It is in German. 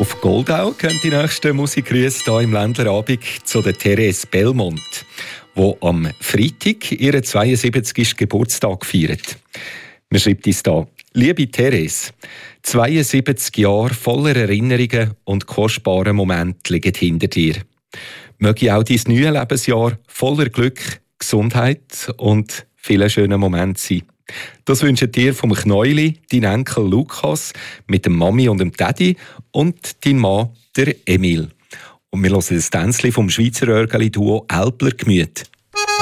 Auf Goldau gehen die nächsten Musikgrüße hier im Ländlerabend zu der Therese Belmont, die am Freitag ihren 72. Geburtstag feiert. Man schreibt uns hier: Liebe Therese, 72 Jahre voller Erinnerungen und kostbare Momente liegen hinter dir. Möge auch dein neues Lebensjahr voller Glück, Gesundheit und viele schöne Momente sein. Das wünschen dir vom Knäuli, dein Enkel Lukas, mit dem Mami und dem Daddy und dein Mann, der Emil. Und wir hören das Tänzchen vom Schweizer Örgeli-Duo Älpler Gemüt.